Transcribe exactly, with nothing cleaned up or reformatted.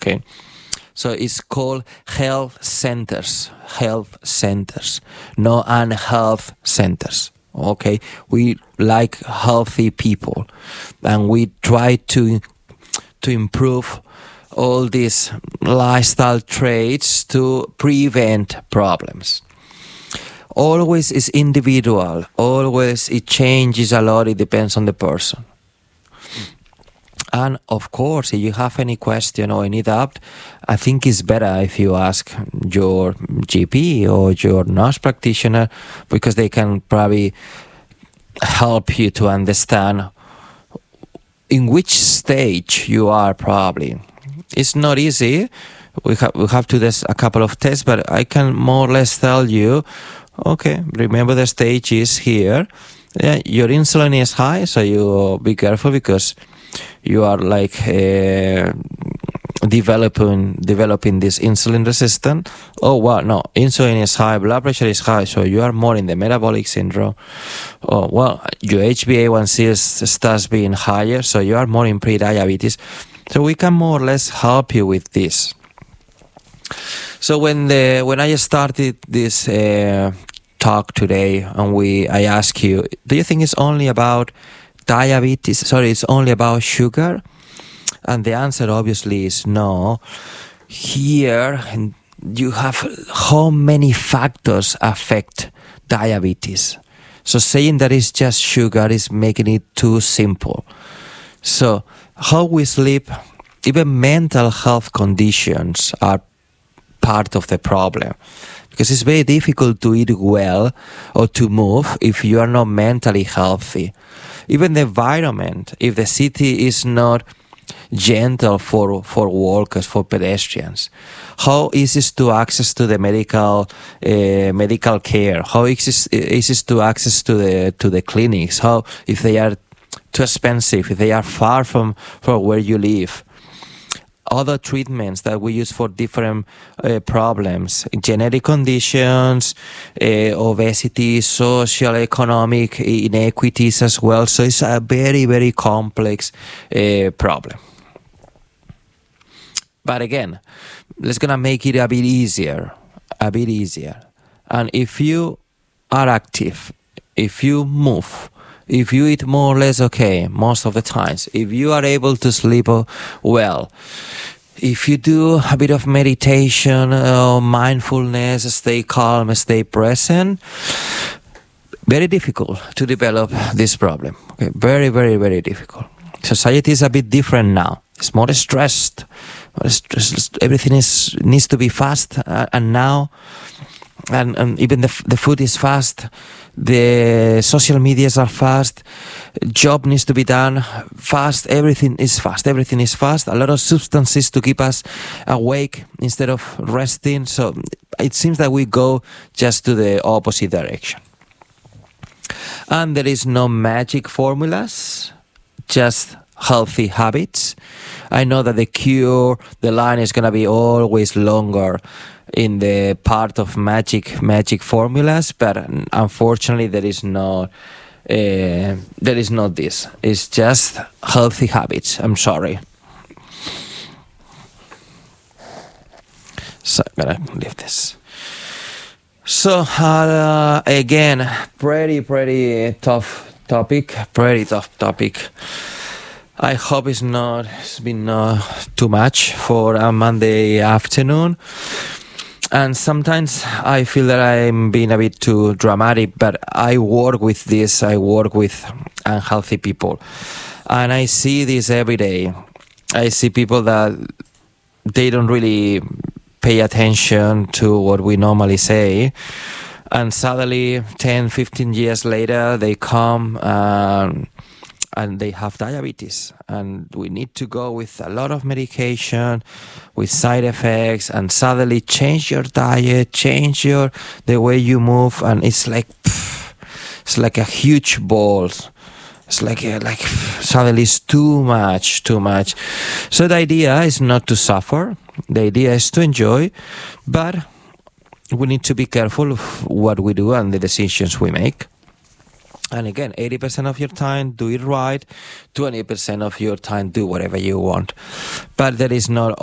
Okay. So it's called health centers, health centers, no unhealth centers. Okay, we like healthy people, and we try to to improve all these lifestyle traits to prevent problems. Always is individual. Always it changes a lot. It depends on the person. And of course, if you have any question or any doubt, I think it's better if you ask your G P or your nurse practitioner, because they can probably help you to understand in which stage you are probably. It's not easy. We have we have to do a couple of tests, but I can more or less tell you, okay, remember the stage is here. Yeah, your insulin is high, so you be careful because you are like uh, developing developing this insulin resistance. Oh well, no, insulin is high, blood pressure is high, so you are more in the metabolic syndrome. Oh well, your H b A one C is, starts being higher, so you are more in pre-diabetes. So we can more or less help you with this. So when the when I started this uh, talk today, and we I ask you, do you think it's only about diabetes? Sorry, it's only about sugar? And the answer obviously is no. Here you have how many factors affect diabetes. So saying that it's just sugar is making it too simple. So how we sleep, even mental health conditions are part of the problem, because it's very difficult to eat well or to move if you are not mentally healthy. Even the environment, if the city is not gentle for for walkers, for pedestrians, how easy is to access to the medical uh, medical care, how easy is to access to the to the clinics, how if they are too expensive, if they are far from, from where you live. Other treatments that we use for different uh, problems, genetic conditions, uh, obesity, social, economic inequities as well. So it's a very, very complex uh, problem. But again, let's gonna make it a bit easier, a bit easier. And if you are active, if you move, if you eat more or less okay most of the times, if you are able to sleep well, if you do a bit of meditation, uh, mindfulness, stay calm, stay present, very difficult to develop this problem. Okay, very, very, very difficult. Society is a bit different now. It's more stressed. More stressed. Everything is needs to be fast, uh, and now, and, and even the the food is fast. The social medias are fast. Job needs to be done fast. Everything is fast. Everything is fast. A lot of substances to keep us awake instead of resting. So it seems that we go just to the opposite direction. And there is no magic formulas, just healthy habits. I know that the cure, the line is going to be always longer in the part of magic magic formulas, but unfortunately there is no uh, there is not this. It's just healthy habits. I'm sorry. So I'm gonna leave this. So uh, again, pretty pretty tough topic. Pretty tough topic. I hope it's not it's been uh, too much for a Monday afternoon. And sometimes I feel that I'm being a bit too dramatic, but I work with this. I work with unhealthy people, and I see this every day. I see people that they don't really pay attention to what we normally say, and suddenly ten, fifteen years later they come um, and they have diabetes, and we need to go with a lot of medication with side effects, and suddenly change your diet, change your the way you move, and it's like pff, it's like a huge ball. It's like a, like suddenly it's too much, too much. So the idea is not to suffer. The idea is to enjoy, but we need to be careful of what we do and the decisions we make. And again, eighty percent of your time, do it right. twenty percent of your time, do whatever you want. But there is not